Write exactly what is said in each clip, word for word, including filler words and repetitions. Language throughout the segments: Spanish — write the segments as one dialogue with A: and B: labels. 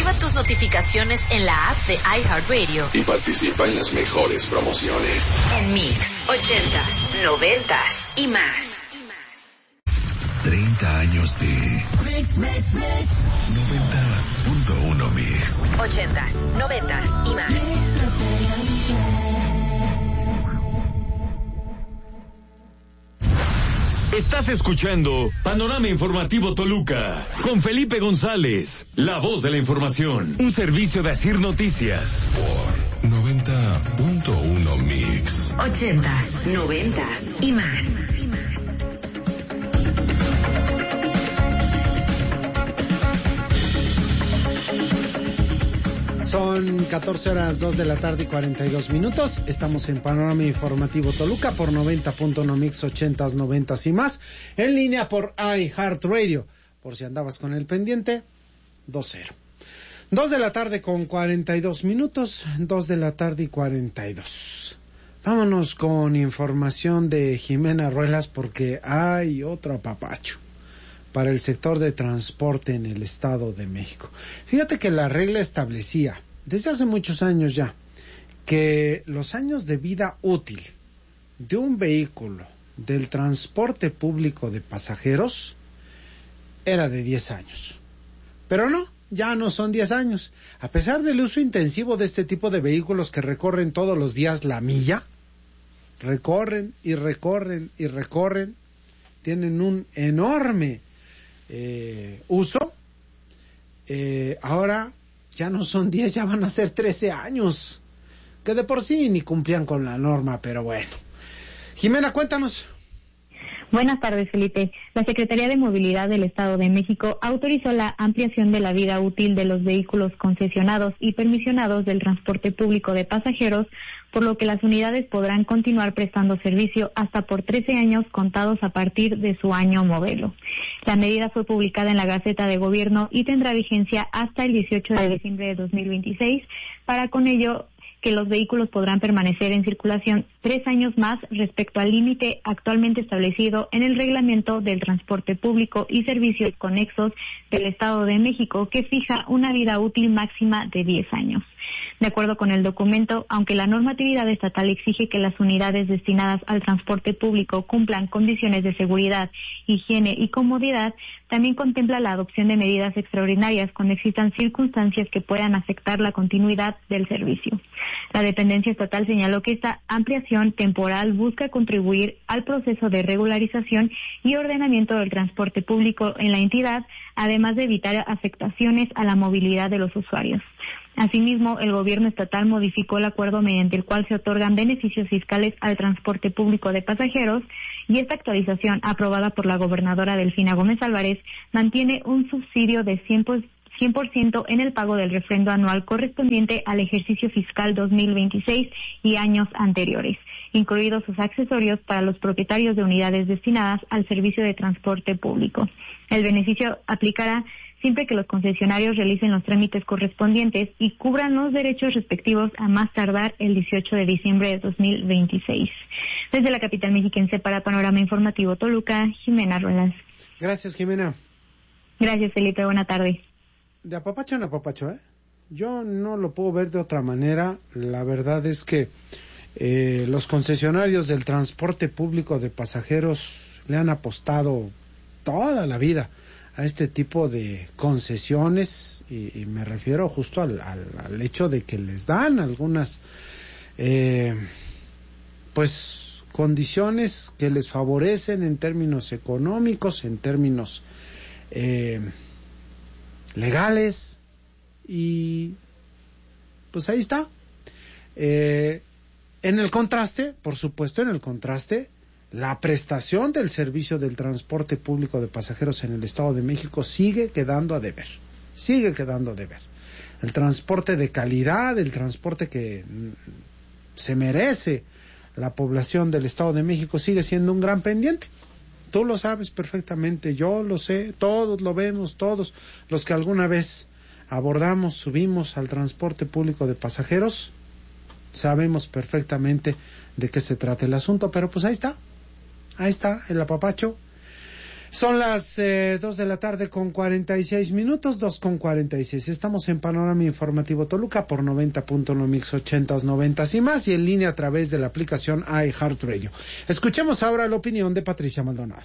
A: Activa tus notificaciones en la app de iHeartRadio
B: y participa en las mejores promociones.
A: En Mix, ochentas, noventas y más.
B: treinta años de
C: Mix, Mix, Mix.
B: noventa punto uno Mix.
A: Ochentas, noventas y más.
D: Estás escuchando Panorama Informativo Toluca con Felipe González, la voz de la información. Un servicio de Asir Noticias.
B: Por noventa punto uno Mix.
A: Ochentas, noventas y más.
E: Son catorce horas dos de la tarde y cuarenta y dos minutos. Estamos en Panorama Informativo Toluca por noventa punto uno Mix, ochentas, noventas y más. En línea por iHeartRadio. Por si andabas con el pendiente, dos cero. dos de la tarde con cuarenta y dos minutos. dos de la tarde y cuarenta y dos. Vámonos con información de Jimena Ruelas porque hay otro apapacho para el sector de transporte en el Estado de México. Fíjate que la regla establecía, desde hace muchos años ya, que los años de vida útil de un vehículo del transporte público de pasajeros era de diez años. Pero no, ya no son diez años. A pesar del uso intensivo de este tipo de vehículos que recorren todos los días la milla, recorren y recorren y recorren, tienen un enorme Eh, uso, eh, ahora ya no son diez, ya van a ser trece años, que de por sí ni cumplían con la norma, pero bueno. Jimena, cuéntanos.
F: Buenas tardes, Felipe. La Secretaría de Movilidad del Estado de México autorizó la ampliación de la vida útil de los vehículos concesionados y permisionados del transporte público de pasajeros, por lo que las unidades podrán continuar prestando servicio hasta por trece años contados a partir de su año modelo. La medida fue publicada en la Gaceta de Gobierno y tendrá vigencia hasta el dieciocho de diciembre de dos mil veintiséis, para con ello que los vehículos podrán permanecer en circulación tres años más respecto al límite actualmente establecido en el Reglamento del Transporte Público y Servicios Conexos del Estado de México, que fija una vida útil máxima de diez años. De acuerdo con el documento, aunque la normatividad estatal exige que las unidades destinadas al transporte público cumplan condiciones de seguridad, higiene y comodidad, también contempla la adopción de medidas extraordinarias cuando existan circunstancias que puedan afectar la continuidad del servicio. La dependencia estatal señaló que esta ampliación temporal busca contribuir al proceso de regularización y ordenamiento del transporte público en la entidad, además de evitar afectaciones a la movilidad de los usuarios. Asimismo, el gobierno estatal modificó el acuerdo mediante el cual se otorgan beneficios fiscales al transporte público de pasajeros, y esta actualización, aprobada por la gobernadora Delfina Gómez Álvarez, mantiene un subsidio de cien por ciento en el pago del refrendo anual correspondiente al ejercicio fiscal dos mil veintiséis y años anteriores, incluidos sus accesorios para los propietarios de unidades destinadas al servicio de transporte público. El beneficio aplicará siempre que los concesionarios realicen los trámites correspondientes y cubran los derechos respectivos a más tardar el dieciocho de diciembre de dos mil veintiséis. Desde la capital mexiquense para Panorama Informativo Toluca, Jimena Ruelas.
E: Gracias, Jimena.
F: Gracias, Felipe. Buena tarde.
E: De apapacho en apapacho, ¿eh? Yo no lo puedo ver de otra manera. La verdad es que eh, los concesionarios del transporte público de pasajeros le han apostado toda la vida a este tipo de concesiones, y, y me refiero justo al, al, al hecho de que les dan algunas eh, pues condiciones que les favorecen en términos económicos, en términos eh, legales, y pues ahí está. Eh, en el contraste, por supuesto, en el contraste, la prestación del servicio del transporte público de pasajeros en el Estado de México sigue quedando a deber, sigue quedando a deber. El transporte de calidad, el transporte que se merece la población del Estado de México sigue siendo un gran pendiente. Tú lo sabes perfectamente, yo lo sé, todos lo vemos, todos los que alguna vez abordamos, subimos al transporte público de pasajeros, sabemos perfectamente de qué se trata el asunto, pero pues ahí está, ahí está el apapacho. Son las eh, dos de la tarde con cuarenta y seis minutos, dos con cuarenta y seis. Estamos en Panorama Informativo Toluca por noventa punto uno Mix ochentas, noventas y más, y en línea a través de la aplicación iHeartRadio. Escuchemos ahora la opinión de Patricia Maldonado.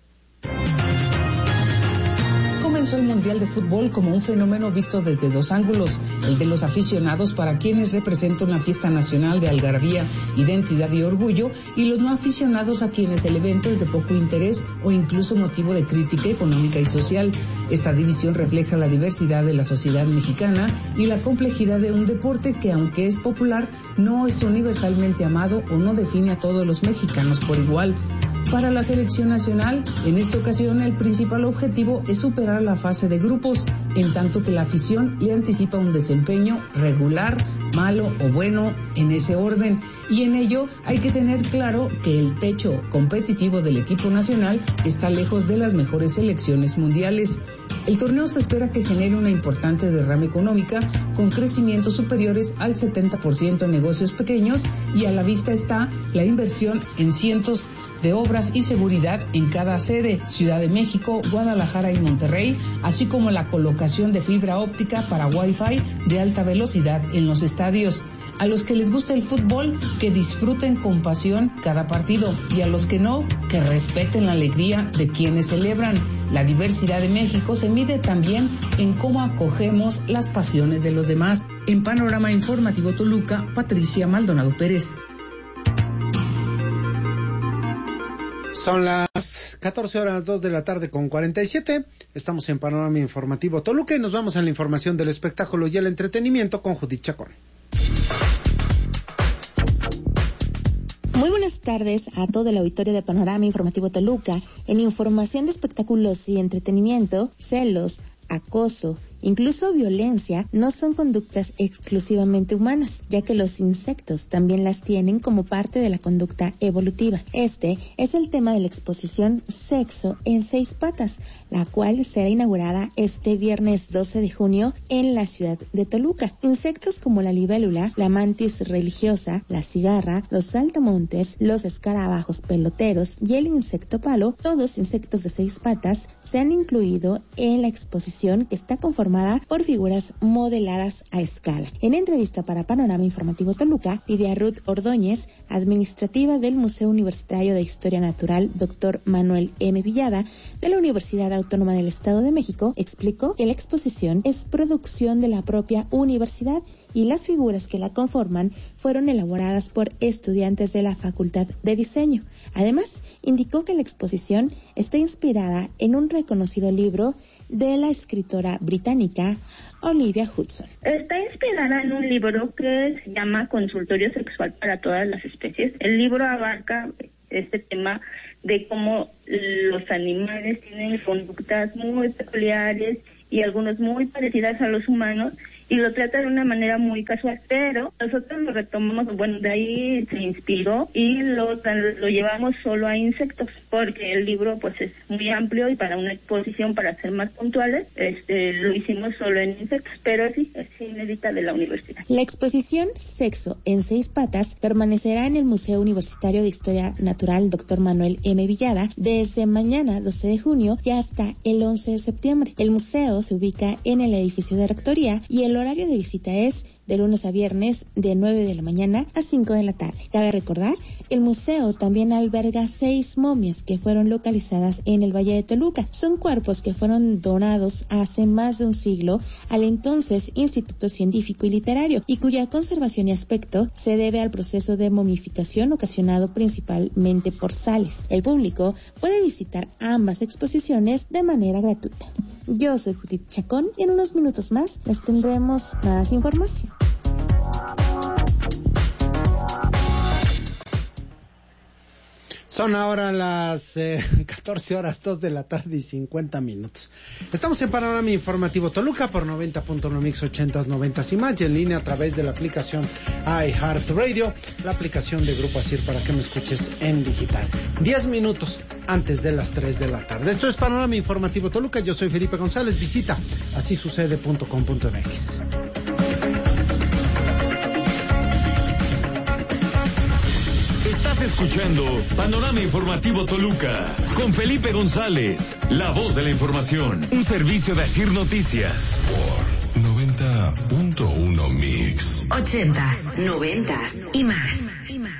G: Comenzó el Mundial de Fútbol como un fenómeno visto desde dos ángulos, el de los aficionados, para quienes representa una fiesta nacional de algarabía, identidad y orgullo, y los no aficionados, a quienes el evento es de poco interés o incluso motivo de crítica económica y social. Esta división refleja la diversidad de la sociedad mexicana y la complejidad de un deporte que, aunque es popular, no es universalmente amado o no define a todos los mexicanos por igual. Para la selección nacional, en esta ocasión el principal objetivo es superar la fase de grupos, en tanto que la afición le anticipa un desempeño regular, malo o bueno en ese orden, y en ello hay que tener claro que el techo competitivo del equipo nacional está lejos de las mejores selecciones mundiales. El torneo se espera que genere una importante derrama económica, con crecimientos superiores al setenta por ciento en negocios pequeños, y a la vista está la inversión en cientos de obras y seguridad en cada sede, Ciudad de México, Guadalajara y Monterrey, así como la colocación de fibra óptica para Wi-Fi de alta velocidad en los estadios. A los que les gusta el fútbol, que disfruten con pasión cada partido, y a los que no, que respeten la alegría de quienes celebran. La diversidad de México se mide también en cómo acogemos las pasiones de los demás. En Panorama Informativo Toluca, Patricia Maldonado Pérez.
E: Son las catorce horas dos de la tarde con cuarenta y siete. Estamos en Panorama Informativo Toluca y nos vamos a la información del espectáculo y el entretenimiento con Judith Chacón.
H: Muy buenas tardes a todo el auditorio de Panorama Informativo Toluca. En información de espectáculos y entretenimiento, celos, acoso, incluso violencia, no son conductas exclusivamente humanas, ya que los insectos también las tienen como parte de la conducta evolutiva. Este es el tema de la exposición Sexo en Seis Patas, la cual será inaugurada este viernes doce de junio en la ciudad de Toluca. Insectos como la libélula, la mantis religiosa, la cigarra, los saltamontes, los escarabajos peloteros y el insecto palo, todos insectos de seis patas, se han incluido en la exposición, que está conformada por figuras modeladas a escala. En entrevista para Panorama Informativo Toluca, Lidia Ruth Ordóñez, administrativa del Museo Universitario de Historia Natural doctor Manuel M. Villada, de la Universidad Autónoma del Estado de México, explicó que la exposición es producción de la propia universidad y las figuras que la conforman fueron elaboradas por estudiantes de la Facultad de Diseño. Además, indicó que la exposición está inspirada en un reconocido libro de la escritora británica Olivia Hudson.
I: Está inspirada en un libro que se llama Consultorio Sexual para todas las especies. El libro abarca este tema de cómo los animales tienen conductas muy peculiares y algunos muy parecidas a los humanos, y lo trata de una manera muy casual, pero nosotros lo retomamos, bueno, de ahí se inspiró y lo, lo llevamos solo a insectos, porque el libro pues es muy amplio y para una exposición, para ser más puntuales, este lo hicimos solo en insectos, pero sí, es inédita de la universidad.
H: La exposición Sexo en Seis Patas permanecerá en el Museo Universitario de Historia Natural doctor Manuel M. Villada desde mañana doce de junio y hasta el once de septiembre. El museo se ubica en el edificio de rectoría y el horario de visita es de lunes a viernes de nueve de la mañana a cinco de la tarde. Cabe recordar, el museo también alberga seis momias que fueron localizadas en el Valle de Toluca. Son cuerpos que fueron donados hace más de un siglo al entonces Instituto Científico y Literario y cuya conservación y aspecto se debe al proceso de momificación ocasionado principalmente por sales. El público puede visitar ambas exposiciones de manera gratuita. Yo soy Judith Chacón y en unos minutos más les tendremos más información.
E: Son ahora las eh, catorce horas dos de la tarde y cincuenta minutos. Estamos en Panorama Informativo Toluca por noventa punto uno Mix ochentas, noventas y más, y en línea a través de la aplicación iHeartRadio, la aplicación de Grupo Asir para que me escuches en digital. Diez minutos antes de las tres de la tarde. Esto es Panorama Informativo Toluca. Yo soy Felipe González. Visita así sucede punto com punto mx.
D: Estás escuchando Panorama Informativo Toluca con Felipe González, la voz de la información, un servicio de Asir Noticias.
B: Por noventa punto uno Mix.
A: Ochentas, noventas y más. Y más.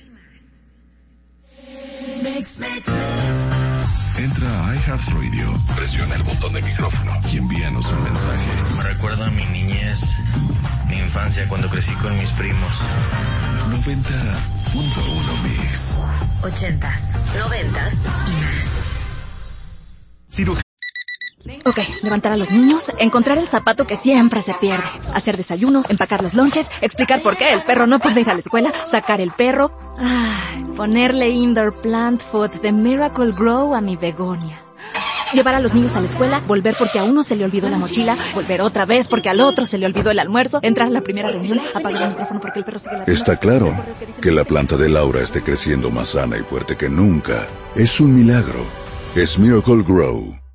C: Mix, mix, mix.
B: Entra a iHeartRadio, presiona el botón de micrófono y envíanos un mensaje.
J: Me recuerda a mi niñez, mi infancia cuando crecí con mis primos.
B: noventa punto uno Mix.
A: Ochentas, noventas y más.
B: Cirugía.
K: Ok, levantar a los niños, encontrar el zapato que siempre se pierde, hacer desayuno, empacar los lonches, explicar por qué el perro no puede ir a la escuela, sacar el perro, ay, ponerle indoor plant food de Miracle Grow a mi begonia. Llevar a los niños a la escuela, volver porque a uno se le olvidó la mochila, volver otra vez porque al otro se le olvidó el almuerzo, entrar a la primera reunión, apagar el micrófono porque el perro sigue la...
L: Está claro que la planta de Laura esté creciendo más sana y fuerte que nunca. Es un milagro. Es Miracle Grow.